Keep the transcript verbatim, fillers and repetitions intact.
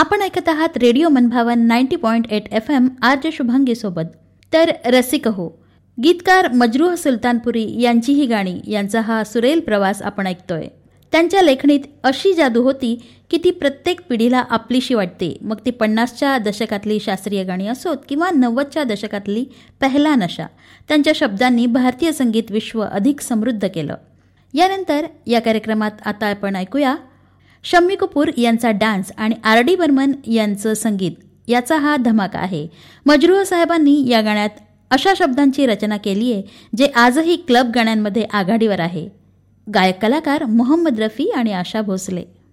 आपण ऐकत आहात रेडिओ मनभावन ninety point eight F M R J Shubhangi सोबत. तर रसिक हो, गीतकार मजरूह सुलतानपुरी यांची ही गाणी यांचा हा सुरेल प्रवास आपण ऐकतोय. त्यांच्या लेखणीत अशी जादू होती की ती प्रत्येक पिढीला आपलीशी वाटते. मग ती पन्नासच्या दशकातली शास्त्रीय गाणी असोत किंवा नव्वदच्या दशकातली पहिला नशा. त्यांच्या शब्दांनी भारतीय संगीत विश्व अधिक समृद्ध केलं. यानंतर या कार्यक्रमात आता आपण ऐकूया शम्मी कपूर यांचा डान्स आणि आर डी बर्मन यांचं संगीत याचा हा धमाका आहे. मजरूह साहेबांनी या गाण्यात अशा शब्दांची रचना केली आहे जे आजही क्लब गाण्यांमध्ये आघाडीवर आहे. गायक कलाकार मोहम्मद रफी आणि आशा भोसले.